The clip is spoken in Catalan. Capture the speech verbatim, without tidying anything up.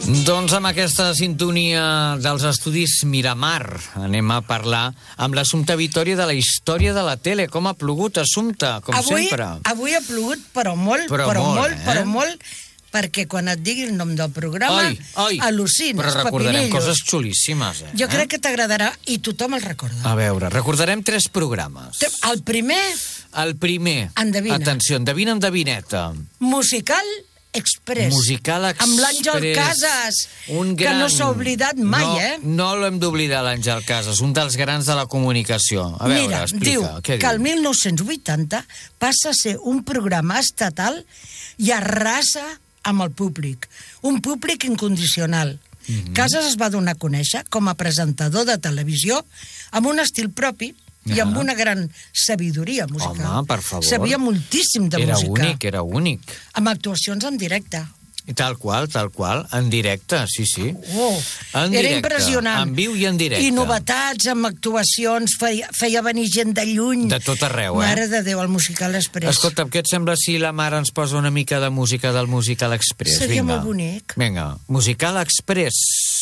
Doncs amb aquesta sintonia dels estudis Miramar anem a parlar amb l'Assumpta Vitòria de la història de la tele. Com ha plogut, Assumpta, com avui, sempre. Avui ha plogut, però molt, però, però molt, molt eh? però molt, perquè quan et digui el nom del programa, ai, ai, al·lucines, però recordarem pepinillos. coses xulíssimes. Eh? Jo crec que t'agradarà i tothom el recorda. A veure, recordarem tres programes. El primer... El primer, endevina. Atenció, endevina, endevineta. Musical Express. Musical Express. Amb l'Àngel Casas, un gran... que no s'ha oblidat mai, no, eh? No l'hem d'oblidar, l'Àngel Casas, un dels grans de la comunicació. A veure, Mira, explica. diu Què que diu? el mil nou-cents vuitanta passa a ser un programa estatal i arrasa amb el públic. Un públic incondicional. Mm-hmm. Casas es va donar a conèixer com a presentador de televisió amb un estil propi i amb una gran sabidoria musical. Home, per favor. Sabia moltíssim de era música. Era únic, era únic. Amb actuacions en directe. I tal qual, tal qual, en directe, sí, sí. Oh, en era directe, impressionant. En viu i en directe. I novetats amb actuacions, feia, feia venir gent de lluny. De tot arreu, eh? Mare de Déu, el Musical Express. Escolta'm, què et sembla si la mare ens posa una mica de música del Musical Express? Seria Vinga. molt bonic. Vinga, Musical Express.